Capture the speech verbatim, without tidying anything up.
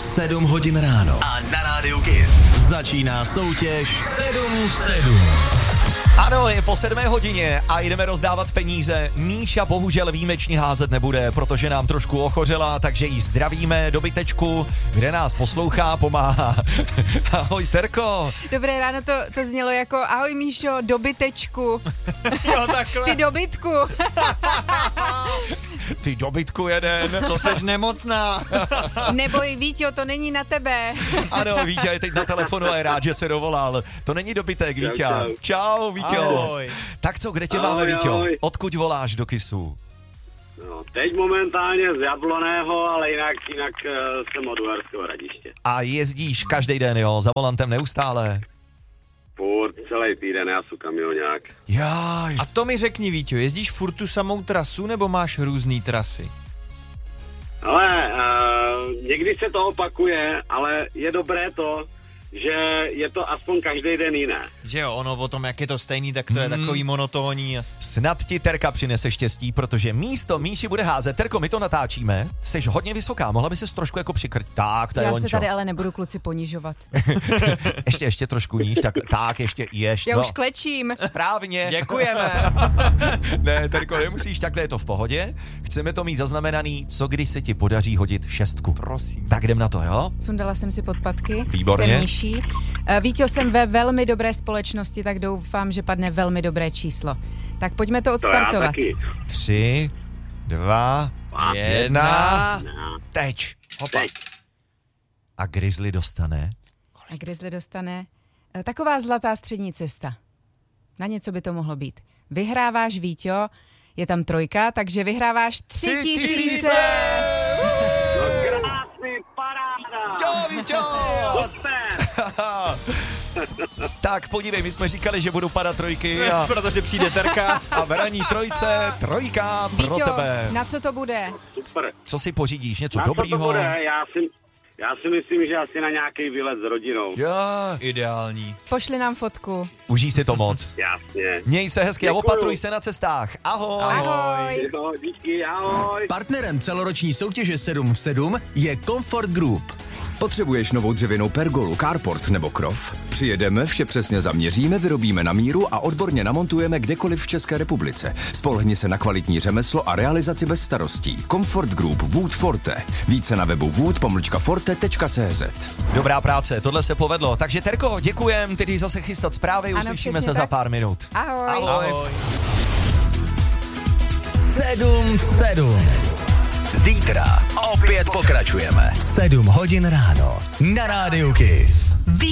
sedm hodin ráno. A na rádiu Kiss začíná soutěž sedm v sedm. Ano, je po sedmé hodině a jdeme rozdávat peníze. Míša bohužel výjimečně házet nebude, protože nám trošku ochořela, takže jí zdravíme do bytečku, kde nás poslouchá, pomáhá. Ahoj, Terko. Dobré ráno, to, to znělo jako ahoj Míšo, do bytečku. Jo, takhle. Ty do bytku. Ty do bytku jeden. Co seš nemocná? Neboj, Víťo, to není na tebe. Ano, Vítě je teď na telefonu a je rád, že se dovolal. To není dobytek, Vítě. Čau, čau. čau Vítě. Ahoj. Tak co, kde tě Ahoj, máme, Vítě? ahoj. Odkud voláš do Kissu? No, teď momentálně z Jabloného, ale jinak, jinak uh, jsem od Uherského Hradiště. A jezdíš každý den, jo? Za volantem neustále? Furt celý týden, já jsem kamionák. Jaj. A to mi řekni, Víťo, jezdíš furt tu samou trasu, nebo máš různý trasy? Ale uh, někdy se to opakuje, ale je dobré to, že je to aspoň každý den jiné. Že jo, ono o tom, jak je to stejný, tak to je Hmm. takový monotónní. Snad ti Terka přinese štěstí, protože místo Míši bude házet. Terko, my to natáčíme. Jsi hodně vysoká, mohla by ses trošku jako přikrť. Tak, to je Já ončo. se tady ale nebudu kluci ponižovat. ještě, ještě trošku níž, tak, tak ještě, ještě. Já no. už klečím. Správně. Děkujeme. Ne, Terko, nemusíš, takhle je to v pohodě. Chceme to mít zaznamenaný, co když se ti podaří hodit šestku. Prosím. Tak jdem na to, jo? Sundala jsem si podpatky. Výborně. Jsem nižší. Uh, Víťo, jsem ve velmi dobré společnosti, tak doufám, že padne velmi dobré číslo. Tak pojďme to To já odstartovat. taky. Tři, dva, jedna, teď. Hopa. Teď. A Grizzly dostane. A Grizzly dostane uh, taková zlatá střední cesta. Na něco by to mohlo být. Vyhráváš, Víťo, je tam trojka, takže vyhráváš tři Tři tisíce. tisíce! No krásný, paráda! Jo, Víťo! Tak podívej, my jsme říkali, že budou padat trojky a, Protože přijde Terka. a v ranní trojce trojka pro Víťo, tebe. na co to bude? Super. Co si pořídíš? Něco Na co to dobrýho? bude? Já si, já si myslím, že asi na nějaký výlet s rodinou. Jo, Ideální. Pošli nám fotku. užij si to moc. Jasně. Měj se hezky a Děkuju. opatruj se na cestách. Ahoj. Ahoj. Jo, díky, ahoj. Partnerem celoroční soutěže sedm v sedm je Comfort Group. Potřebuješ novou dřevěnou pergolu, carport nebo krov? Přijedeme, vše přesně zaměříme, vyrobíme na míru a odborně namontujeme kdekoliv v České republice. Spolehni se na kvalitní řemeslo a realizaci bez starostí. Comfort Group Wood Forte. Více na webu wood pomlčka forte tečka cé zet. Dobrá práce, tohle se povedlo. Takže Terko, děkujem, ty jdeš zase chystat zprávy, Ano, uslyšíme přesně se za tak. pár minut. Ahoj. Ahoj. Ahoj. sedm v sedm. Zítra opět pokračujeme. sedm hodin ráno na rádiu Kiss.